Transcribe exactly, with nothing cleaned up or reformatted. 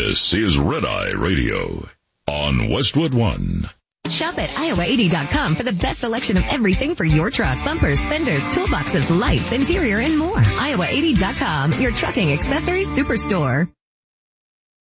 This is Red Eye Radio on Westwood One. Shop at Iowa eighty dot com for the best selection of everything for your truck. Bumpers, fenders, toolboxes, lights, interior, and more. Iowa eighty dot com, your trucking accessories superstore.